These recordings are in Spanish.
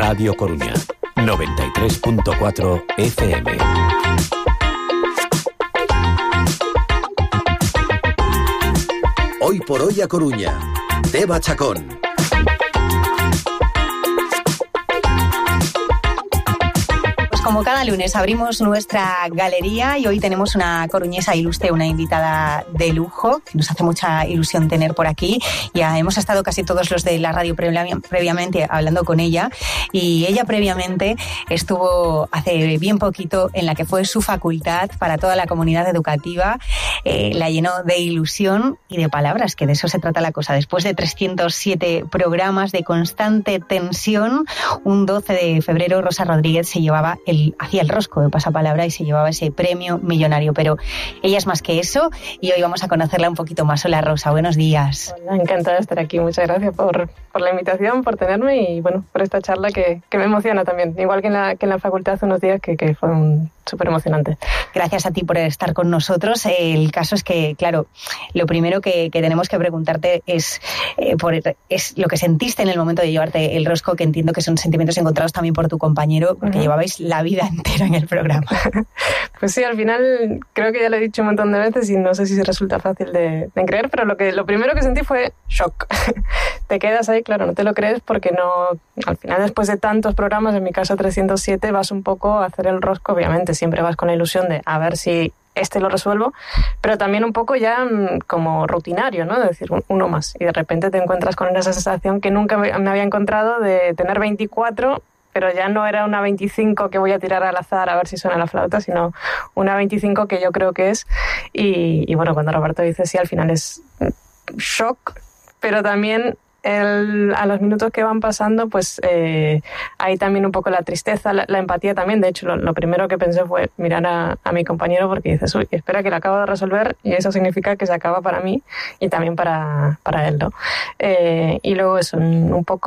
Radio Coruña, 93.4 FM. Hoy por hoy a Coruña, Teba Chacón. Como cada lunes abrimos nuestra galería y hoy tenemos una coruñesa ilustre, una invitada de lujo que nos hace mucha ilusión tener por aquí. Ya hemos estado casi todos los de la radio previamente hablando con ella, y ella previamente estuvo hace bien poquito en la que fue su facultad para toda la comunidad educativa. La llenó de ilusión y de palabras, que de eso se trata la cosa. Después de 307 programas de constante tensión, un 12 de febrero Rosa Rodríguez hacía el rosco de pasapalabra y se llevaba ese premio millonario. Pero ella es más que eso y hoy vamos a conocerla un poquito más. Hola, Rosa, buenos días. Hola, encantada de estar aquí. Muchas gracias por la invitación, por tenerme y bueno, por esta charla que me emociona también. Igual que en la facultad hace unos días que fue súper emocionante. Gracias a ti por estar con nosotros. El caso es que, claro, lo primero que tenemos que preguntarte es lo que sentiste en el momento de llevarte el rosco, que entiendo que son sentimientos encontrados también por tu compañero, porque llevabais la vida entera en el programa. Pues sí, al final creo que ya lo he dicho un montón de veces y no sé si resulta fácil de creer, pero lo primero que sentí fue shock. Te quedas ahí, claro, no te lo crees porque al final después de tantos programas, en mi caso 307, vas un poco a hacer el rosco, obviamente siempre vas con la ilusión de a ver si lo resuelvo, pero también un poco ya como rutinario, ¿no? De decir, uno más. Y de repente te encuentras con esa sensación que nunca me había encontrado de tener 24, pero ya no era una 25 que voy a tirar al azar a ver si suena la flauta, sino una 25 que yo creo que es. Y bueno, cuando Roberto dice sí, al final es shock, pero también a los minutos que van pasando, pues hay también un poco la tristeza, la empatía también. De hecho, lo primero que pensé fue mirar a mi compañero porque dices, uy, espera que lo acabo de resolver y eso significa que se acaba para mí y también para él, ¿no? Y luego eso, un poco,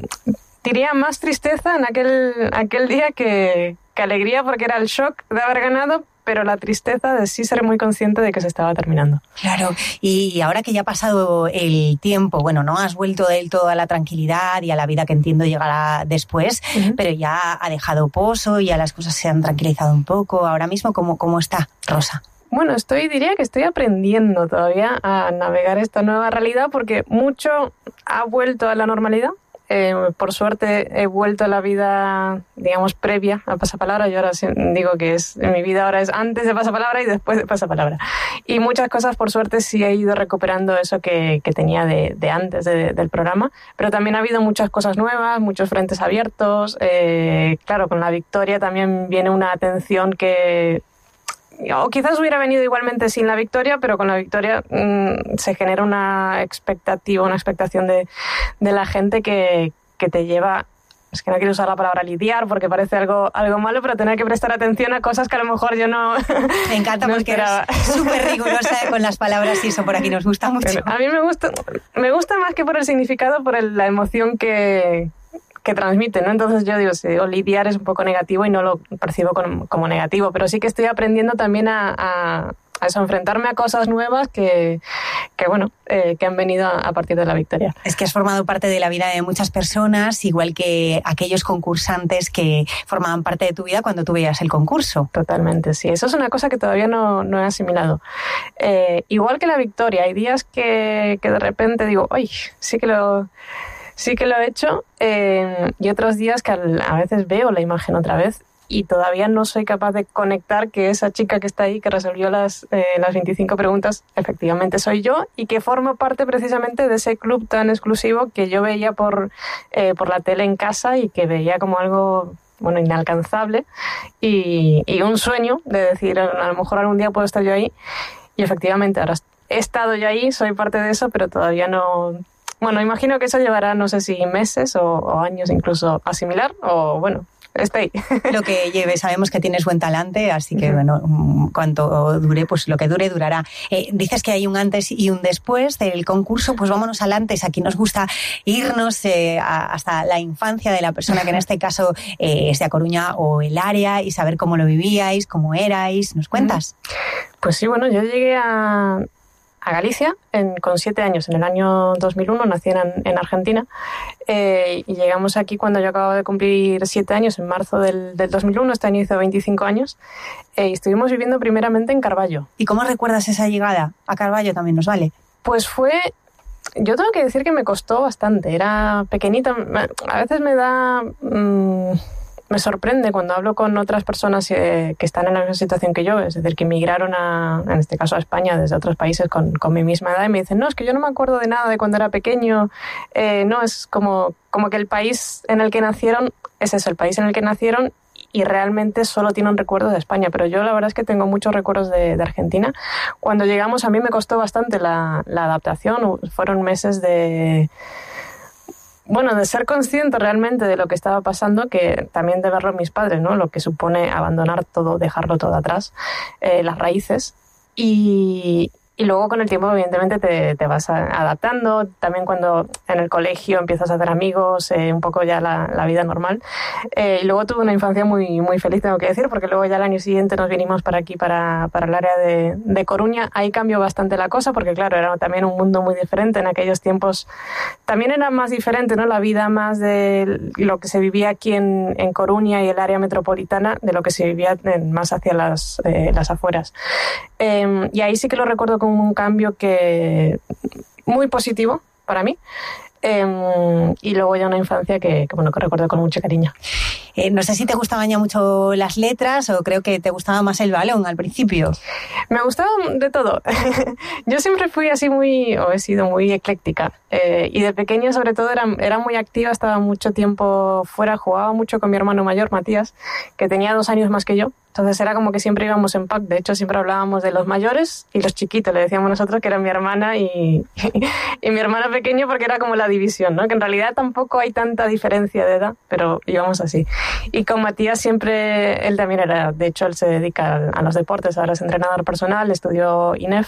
diría más tristeza en aquel día que alegría porque era el shock de haber ganado, pero la tristeza de sí ser muy consciente de que se estaba terminando. Claro, y ahora que ya ha pasado el tiempo, bueno, no has vuelto del todo a la tranquilidad y a la vida que entiendo llegará después, pero ya ha dejado pozo, ya las cosas se han tranquilizado un poco. Ahora mismo, ¿cómo está, Rosa? Bueno, diría que estoy aprendiendo todavía a navegar esta nueva realidad porque mucho ha vuelto a la normalidad. Por suerte he vuelto a la vida, digamos, previa a Pasapalabra. Yo ahora digo que mi vida ahora es antes de Pasapalabra y después de Pasapalabra. Y muchas cosas, por suerte, sí he ido recuperando eso que tenía de antes del programa. Pero también ha habido muchas cosas nuevas, muchos frentes abiertos. Claro, con la victoria también viene una atención que... O quizás hubiera venido igualmente sin la victoria, pero con la victoria se genera una expectativa, una expectación de la gente que te lleva, es que no quiero usar la palabra lidiar porque parece algo malo, pero tener que prestar atención a cosas que a lo mejor yo no... Me encanta no porque esperaba. Eres súper rigurosa con las palabras y eso por aquí nos gusta mucho. Pero a mí me gusta más que por el significado, por la emoción que transmite, ¿no? Entonces yo digo, lidiar es un poco negativo y no lo percibo como negativo, pero sí que estoy aprendiendo también a eso, enfrentarme a cosas nuevas que han venido a partir de la victoria. Es que has formado parte de la vida de muchas personas, igual que aquellos concursantes que formaban parte de tu vida cuando tú veías el concurso. Totalmente, sí. Eso es una cosa que todavía no he asimilado. Igual que la victoria, hay días que de repente digo, ¡ay! Sí que lo he hecho, y otros días que a veces veo la imagen otra vez y todavía no soy capaz de conectar que esa chica que está ahí, que resolvió las 25 preguntas, efectivamente soy yo y que formo parte precisamente de ese club tan exclusivo que yo veía por la tele en casa y que veía como algo... bueno, inalcanzable y un sueño de decir, a lo mejor algún día puedo estar yo ahí, y efectivamente ahora he estado yo ahí, soy parte de eso, pero todavía no... Bueno, imagino que eso llevará, no sé si meses o años incluso asimilar, o bueno, está ahí. Lo que lleve, sabemos que tienes buen talante, así que bueno, cuanto dure, pues lo que dure, durará. Dices que hay un antes y un después del concurso, pues vámonos al antes. Aquí nos gusta irnos hasta la infancia de la persona que en este caso es de A Coruña o el área y saber cómo lo vivíais, cómo erais. ¿Nos cuentas? Pues sí, bueno, yo llegué a a Galicia con 7 años. En el año 2001 nací en Argentina y llegamos aquí cuando yo acababa de cumplir 7 años, en marzo del 2001. Este año hizo 25 años y estuvimos viviendo primeramente en Carballo. ¿Y cómo recuerdas esa llegada? A Carballo también nos vale. Pues yo tengo que decir que me costó bastante. Era pequeñita. A veces me sorprende cuando hablo con otras personas que están en la misma situación que yo, es decir, que emigraron en este caso a España desde otros países con mi misma edad, y me dicen, no, es que yo no me acuerdo de nada de cuando era pequeño. No, es como que el país en el que nacieron es eso, el país en el que nacieron, y realmente solo tienen recuerdos de España. Pero yo la verdad es que tengo muchos recuerdos de Argentina. Cuando llegamos a mí me costó bastante la adaptación. Fueron meses de ser consciente realmente de lo que estaba pasando, que también de verlo mis padres, ¿no? Lo que supone abandonar todo, dejarlo todo atrás, las raíces. Y luego con el tiempo evidentemente te vas adaptando. También cuando en el colegio empiezas a hacer amigos, un poco ya la vida normal. Y luego tuve una infancia muy, muy feliz, tengo que decir, porque luego ya el año siguiente nos vinimos para aquí, para el área de Coruña. Ahí cambió bastante la cosa porque claro, era también un mundo muy diferente. En aquellos tiempos también era más diferente, ¿no? La vida más de lo que se vivía aquí en Coruña y el área metropolitana, de lo que se vivía más hacia las afueras. Y ahí sí que lo recuerdo como un cambio muy positivo para mí. Y luego ya una infancia que recuerdo con mucho cariño. No sé si te gustaban ya mucho las letras o creo que te gustaba más el balón al principio. Me gustaba de todo. Yo siempre fui así he sido muy ecléctica. Y de pequeña sobre todo era muy activa, estaba mucho tiempo fuera, jugaba mucho con mi hermano mayor, Matías, que tenía 2 años más que yo. Entonces era como que siempre íbamos en pack. De hecho, siempre hablábamos de los mayores y los chiquitos. Le decíamos nosotros que eran mi hermana y mi hermana pequeña, porque era como la división, ¿no? Que en realidad tampoco hay tanta diferencia de edad, pero íbamos así. Y con Matías siempre, él también de hecho, él se dedica a los deportes. Ahora es entrenador personal, estudió INEF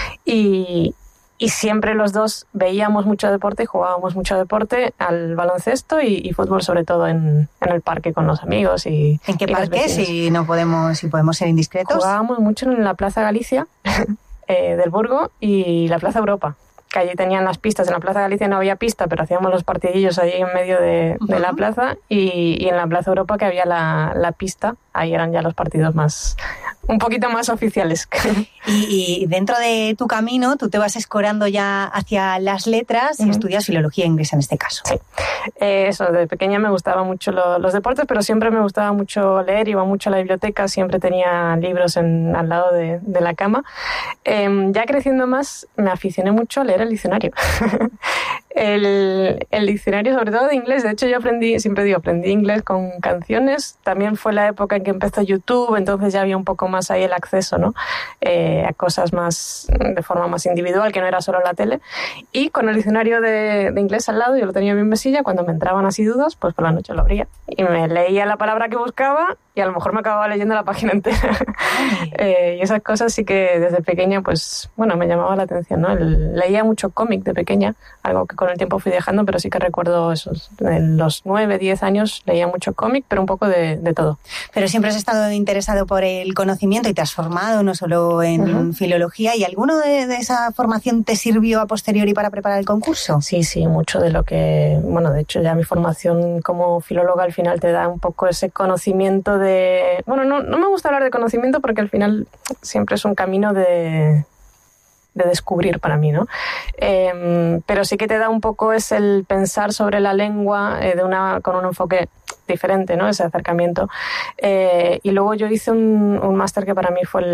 y siempre los dos veíamos mucho deporte y jugábamos mucho deporte, al baloncesto y fútbol, sobre todo en el parque con los amigos. ¿En qué parque? Si podemos ser indiscretos. Jugábamos mucho en la Plaza Galicia del Burgo y la Plaza Europa, que allí tenían las pistas. En la Plaza Galicia no había pista, pero hacíamos los partidillos allí en medio de la plaza, y en la Plaza Europa, que había la pista, ahí eran ya los partidos un poquito más oficiales. Y dentro de tu camino, tú te vas escorando ya hacia las letras y estudias filología inglesa en este caso. Sí. Eso, de pequeña me gustaban mucho los deportes, pero siempre me gustaba mucho leer, iba mucho a la biblioteca, siempre tenía libros al lado de la cama. Ya creciendo más, me aficioné mucho a leer el diccionario. El diccionario, sobre todo de inglés. De hecho, yo aprendí inglés con canciones. También fue la época en que empezó YouTube, entonces ya había un poco más ahí el acceso, ¿no? A cosas más de forma más individual, que no era solo la tele. Y con el diccionario de inglés al lado, yo lo tenía en mi mesilla. Cuando me entraban así dudas, pues por la noche lo abría y me leía la palabra que buscaba, y a lo mejor me acababa leyendo la página entera. Y esas cosas sí que desde pequeña, pues bueno, me llamaba la atención, ¿no? Leía mucho cómic de pequeña, algo que con el tiempo fui dejando, pero sí que recuerdo esos. En los 9, 10 años leía mucho cómic, pero un poco de todo. Pero siempre has estado interesado por el conocimiento y te has formado no solo en filología. ¿Y alguno de esa formación te sirvió a posteriori para preparar el concurso? Sí, mucho de lo que... Bueno, de hecho ya mi formación como filóloga al final te da un poco ese conocimiento de... Bueno, no me gusta hablar de conocimiento porque al final siempre es un camino de descubrir para mí, ¿no? Pero sí que te da un poco el pensar sobre la lengua con un enfoque diferente, ¿no? Ese acercamiento. Y luego yo hice un máster que para mí fue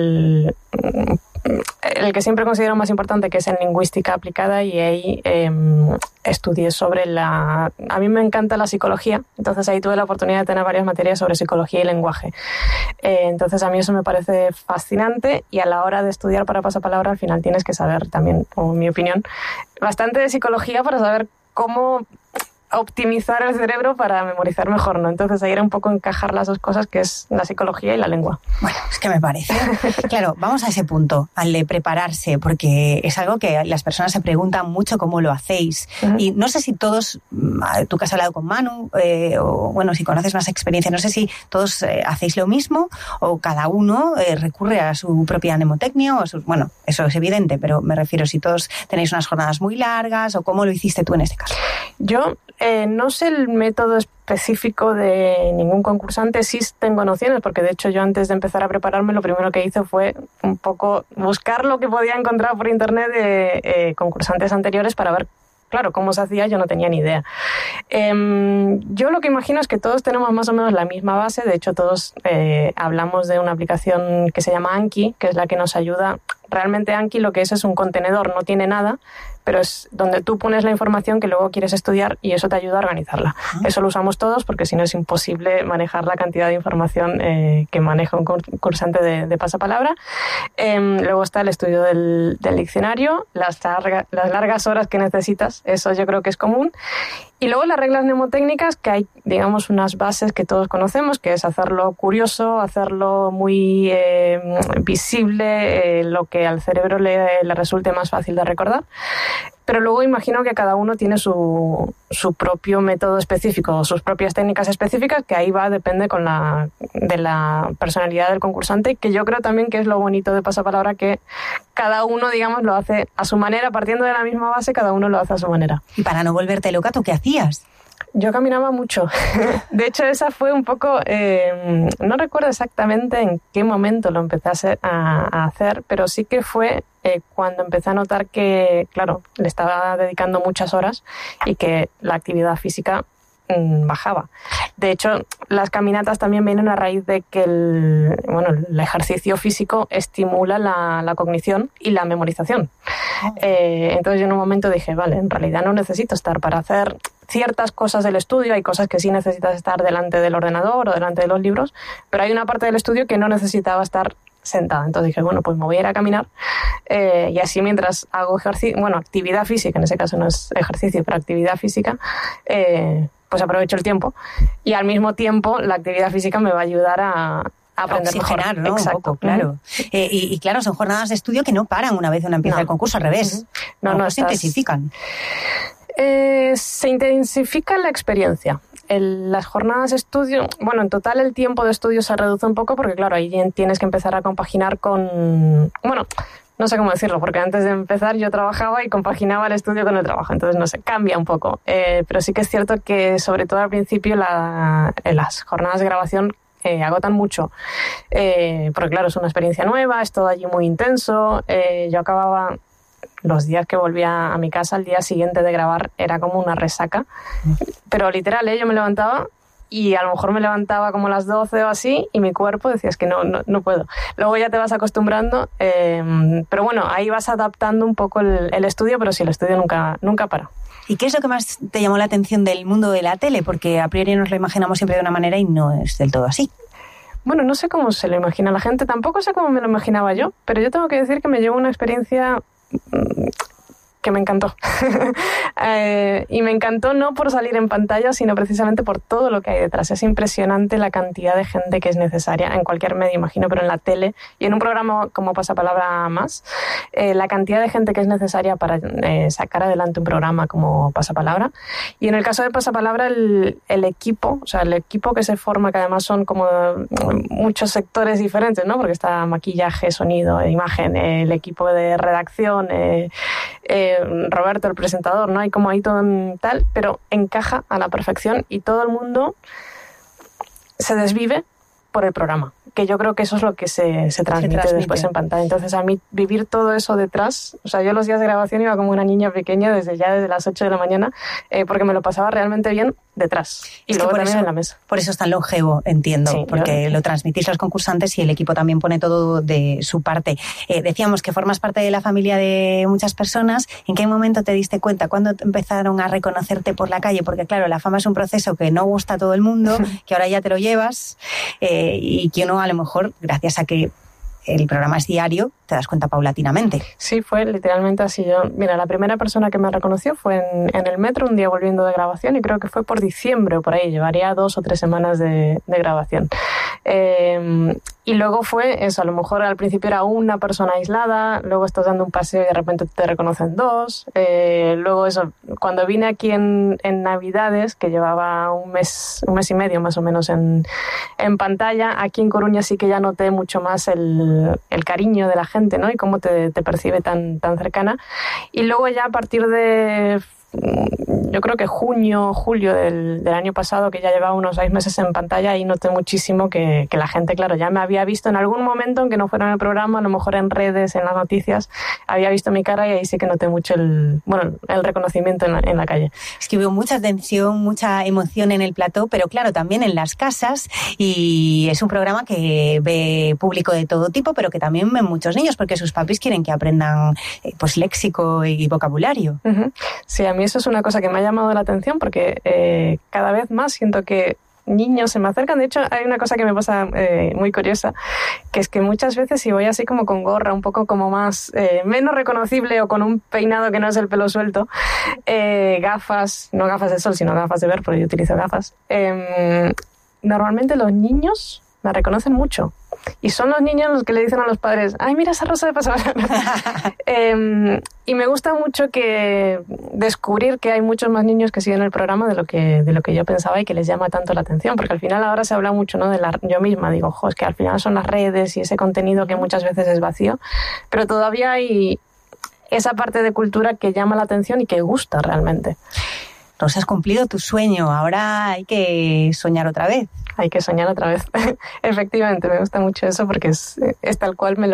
el que siempre considero más importante, que es en lingüística aplicada, y ahí estudié sobre a mí me encanta la psicología, entonces ahí tuve la oportunidad de tener varias materias sobre psicología y lenguaje. Entonces a mí eso me parece fascinante, y a la hora de estudiar para pasapalabra al final tienes que saber también, en mi opinión, bastante de psicología para saber cómo optimizar el cerebro para memorizar mejor, ¿no? Entonces ahí era un poco encajar las dos cosas, que es la psicología y la lengua. Bueno, es que me parece. Claro, vamos a ese punto, al de prepararse, porque es algo que las personas se preguntan mucho cómo lo hacéis. Y no sé si todos, tú que has hablado con Manu, o bueno, si conoces más experiencia, no sé si todos hacéis lo mismo o cada uno recurre a su propia mnemotecnia o a sus... Bueno, eso es evidente, pero me refiero si todos tenéis unas jornadas muy largas o cómo lo hiciste tú en este caso. Yo no sé el método específico de ningún concursante, sí tengo nociones, porque de hecho yo antes de empezar a prepararme lo primero que hice fue un poco buscar lo que podía encontrar por internet de concursantes anteriores para ver, claro, cómo se hacía. Yo no tenía ni idea. Yo lo que imagino es que todos tenemos más o menos la misma base. De hecho, todos hablamos de una aplicación que se llama Anki, que es la que nos ayuda. Realmente Anki lo que es un contenedor, no tiene nada, pero es donde tú pones la información que luego quieres estudiar y eso te ayuda a organizarla. Eso lo usamos todos porque si no es imposible manejar la cantidad de información que maneja un concursante de pasapalabra. Luego está el estudio del diccionario, las largas horas que necesitas, eso yo creo que es común. Y luego las reglas mnemotécnicas, que hay, digamos, unas bases que todos conocemos, que es hacerlo curioso, hacerlo muy visible, lo que al cerebro le resulte más fácil de recordar. Pero luego imagino que cada uno tiene su propio método específico, sus propias técnicas específicas, que ahí depende de la personalidad del concursante, que yo creo también que es lo bonito de Pasapalabra, que cada uno, digamos, lo hace a su manera, partiendo de la misma base, cada uno lo hace a su manera. Y para no volverte loca, ¿tú qué hacías? Yo caminaba mucho. De hecho, esa fue un poco... no recuerdo exactamente en qué momento lo empecé a hacer, pero sí que fue cuando empecé a notar que, claro, le estaba dedicando muchas horas y que la actividad física bajaba. De hecho, las caminatas también vienen a raíz de que el ejercicio físico estimula la cognición y la memorización. Entonces yo en un momento dije, vale, en realidad no necesito estar para hacer ciertas cosas del estudio, hay cosas que sí necesitas estar delante del ordenador o delante de los libros, pero hay una parte del estudio que no necesitaba estar sentada. Entonces dije, bueno, pues me voy a ir a caminar y así mientras hago ejercicio, bueno, actividad física, en ese caso no es ejercicio, pero actividad física, pues aprovecho el tiempo y al mismo tiempo la actividad física me va a ayudar a aprender oxigenar, mejor. ¿no? Exacto, Un poco, claro. Y claro, son jornadas de estudio que no paran una vez uno empieza el concurso, al revés. No se intensifican. Se intensifica la experiencia. Las jornadas de estudio, bueno, en total el tiempo de estudio se reduce un poco porque, claro, ahí tienes que empezar a compaginar con... Bueno, no sé cómo decirlo, porque antes de empezar yo trabajaba y compaginaba el estudio con el trabajo, entonces no sé, cambia un poco. Pero sí que es cierto que, sobre todo al principio, las jornadas de grabación agotan mucho, porque, claro, es una experiencia nueva, es todo allí muy intenso. Yo acababa... Los días que volvía a mi casa, al día siguiente de grabar, era como una resaca. Pero literal, yo me levantaba y a lo mejor me levantaba como a las 12 o así y mi cuerpo decía, es que no puedo. Luego ya te vas acostumbrando, pero bueno, ahí vas adaptando un poco el estudio, pero sí, el estudio nunca para. ¿Y qué es lo que más te llamó la atención del mundo de la tele? Porque a priori nos lo imaginamos siempre de una manera y no es del todo así. Bueno, no sé cómo se lo imagina la gente, tampoco sé cómo me lo imaginaba yo, pero yo tengo que decir que me llevo una experiencia que me encantó. Y me encantó no por salir en pantalla, sino precisamente por todo lo que hay detrás. Es impresionante la cantidad de gente que es necesaria en cualquier medio, imagino, pero en la tele y en un programa como Pasapalabra más, la cantidad de gente que es necesaria para sacar adelante un programa como Pasapalabra. Y en el caso de Pasapalabra, el equipo, o sea, el equipo que se forma, que además son como muchos sectores diferentes, ¿no? Porque está maquillaje, sonido, imagen, el equipo de redacción, Roberto, el presentador, ¿no? Hay como ahí todo tal, pero encaja a la perfección y todo el mundo se desvive por el programa, que yo creo que eso es lo que se transmite después en pantalla. Entonces a mí vivir todo eso detrás, o sea, yo los días de grabación iba como una niña pequeña desde las 8 de la mañana, porque me lo pasaba realmente bien detrás y luego también en la mesa. Por eso es tan longevo, entiendo, sí, porque lo transmitís los concursantes y el equipo también pone todo de su parte. Decíamos que formas parte de la familia de muchas personas. ¿En qué momento te diste cuenta? ¿Cuándo empezaron a reconocerte por la calle? Porque claro, la fama es un proceso que no gusta a todo el mundo, que ahora ya te lo llevas y que uno a lo mejor, gracias a que el programa es diario, te das cuenta paulatinamente. Sí, fue literalmente así. Mira, la primera persona que me reconoció fue en el metro, un día volviendo de grabación, y creo que fue por diciembre o por ahí, llevaría 2 o 3 semanas de grabación. Y luego fue eso, a lo mejor al principio era una persona aislada, luego estás dando un paseo y de repente te reconocen 2. Luego eso, cuando vine aquí en Navidades, que llevaba un mes y medio más o menos en pantalla, aquí en Coruña sí que ya noté mucho más el cariño de la gente, ¿no? Y cómo te percibe tan cercana. Y luego ya a partir de, yo creo que junio, julio del año pasado, que ya llevaba unos 6 meses en pantalla, ahí noté muchísimo que la gente, claro, ya me había visto en algún momento, aunque no fuera en el programa, a lo mejor en redes, en las noticias, había visto mi cara, y ahí sí que noté mucho el reconocimiento en la calle. Es que veo mucha tensión, mucha emoción en el plató, pero claro, también en las casas, y es un programa que ve público de todo tipo, pero que también ven muchos niños, porque sus papis quieren que aprendan pues léxico y vocabulario. Uh-huh. Sí, a mí eso es una cosa que me ha llamado la atención, porque cada vez más siento que niños se me acercan. De hecho, hay una cosa que me pasa muy curiosa, que es que muchas veces si voy así como con gorra, un poco como más menos reconocible, o con un peinado que no es el pelo suelto, gafas, no gafas de sol, sino gafas de ver, porque yo utilizo gafas, normalmente los niños me reconocen mucho. Y son los niños los que le dicen a los padres: ¡ay, mira esa rosa de pasapalabra! Y me gusta mucho que descubrir que hay muchos más niños que siguen el programa de lo que yo pensaba, y que les llama tanto la atención, porque al final ahora se habla mucho, ¿no? Yo misma digo, es que al final son las redes y ese contenido que muchas veces es vacío, pero todavía hay esa parte de cultura que llama la atención y que gusta realmente. Rosa, has cumplido tu sueño, ahora hay que soñar otra vez. Hay que soñar otra vez. Efectivamente, me gusta mucho eso, porque es tal cual me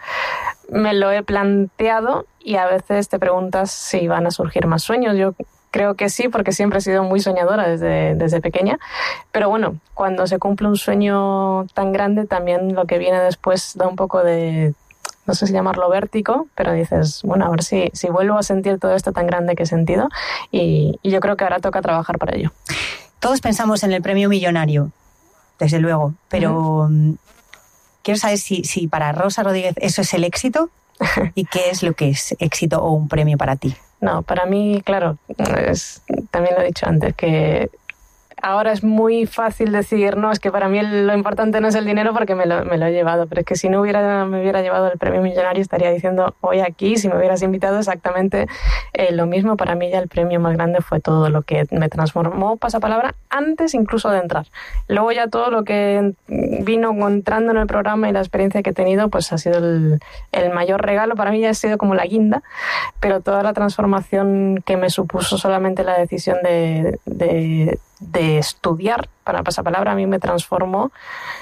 lo he planteado, y a veces te preguntas si van a surgir más sueños. Yo creo que sí, porque siempre he sido muy soñadora desde pequeña, pero bueno, cuando se cumple un sueño tan grande, también lo que viene después da un poco de, no sé si llamarlo vértigo, pero dices, bueno, a ver si vuelvo a sentir todo esto tan grande que he sentido, y yo creo que ahora toca trabajar para ello. Todos pensamos en el premio millonario, desde luego, pero quiero saber si para Rosa Rodríguez eso es el éxito, y qué es lo que es éxito o un premio para ti. No, para mí, claro, también lo he dicho antes, que ahora es muy fácil decir, no, es que para mí lo importante no es el dinero, porque me lo he llevado, pero es que si no me hubiera llevado el premio millonario, estaría diciendo hoy aquí, si me hubieras invitado, exactamente lo mismo. Para mí ya el premio más grande fue todo lo que me transformó Pasapalabra, antes incluso de entrar. Luego ya todo lo que vino entrando en el programa y la experiencia que he tenido, pues ha sido el mayor regalo. Para mí ya ha sido como la guinda, pero toda la transformación que me supuso solamente la decisión de estudiar para Pasapalabra, a mí me transformó.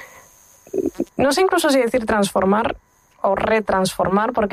No sé incluso si decir transformar o retransformar, porque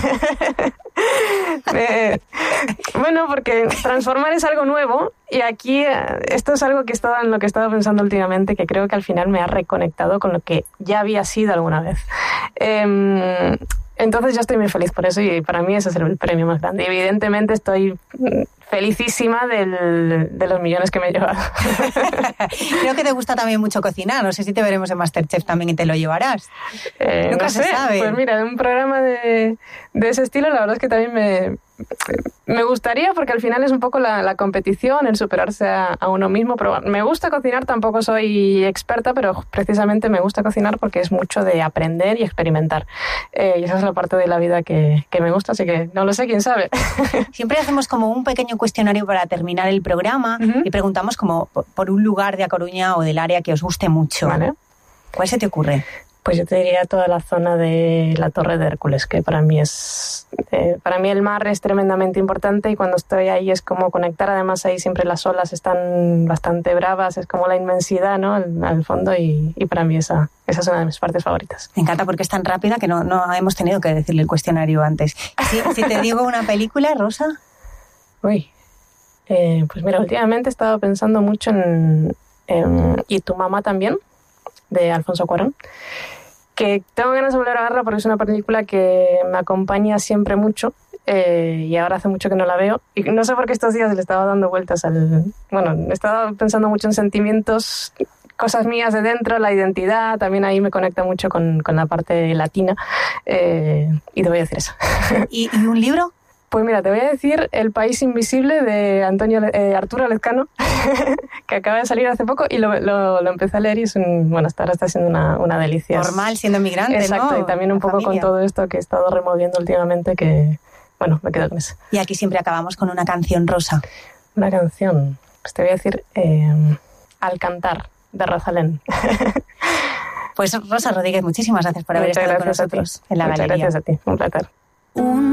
bueno, porque transformar es algo nuevo, y aquí esto es algo en lo que he estado pensando últimamente, que creo que al final me ha reconectado con lo que ya había sido alguna vez. Entonces yo estoy muy feliz por eso, y para mí ese es el premio más grande. Y evidentemente estoy felicísima de los millones que me he llevado. Creo que te gusta también mucho cocinar. No sé si te veremos en MasterChef también y te lo llevarás. Nunca no se sé. sabe. Pues mira, en un programa de ese estilo, la verdad es que también me gustaría, porque al final es un poco la competición, el superarse a uno mismo. Pero me gusta cocinar, tampoco soy experta, pero precisamente me gusta cocinar porque es mucho de aprender y experimentar. Y esa es la parte de la vida que me gusta, así que no lo sé, quién sabe. Siempre hacemos como un pequeño cuestionario para terminar el programa, y preguntamos como por un lugar de A Coruña o del área que os guste mucho. Vale. ¿Cuál se te ocurre? Pues yo te diría toda la zona de la Torre de Hércules, que para mí el mar es tremendamente importante, y cuando estoy ahí es como conectar. Además ahí siempre las olas están bastante bravas, es como la inmensidad, ¿no? Al fondo, y para mí esa es una de mis partes favoritas. Me encanta porque es tan rápida que no hemos tenido que decirle el cuestionario antes. Si te digo una película, Rosa. Uy, pues mira, últimamente he estado pensando mucho en Y tu mamá también, de Alfonso Cuarón, que tengo ganas de volver a verla porque es una película que me acompaña siempre mucho, y ahora hace mucho que no la veo, y no sé por qué estos días le estaba dando vueltas he estado pensando mucho en sentimientos cosas mías de dentro, la identidad, también ahí me conecta mucho con la parte latina, y te voy a decir eso. ¿Y un libro? Pues mira, te voy a decir El país invisible de Arturo Lezcano, que acaba de salir hace poco y lo empecé a leer y hasta ahora está siendo una delicia. Normal, siendo inmigrante, exacto, ¿no? Y también un poco con todo esto que he estado removiendo últimamente, que, me quedo con eso. Y aquí siempre acabamos con una canción, Rosa. Una canción, pues te voy a decir Al cantar, de Rosalén. Pues Rosa Rodríguez, muchísimas gracias por haber estado con nosotros en la galería. Muchas gracias a ti, un placer.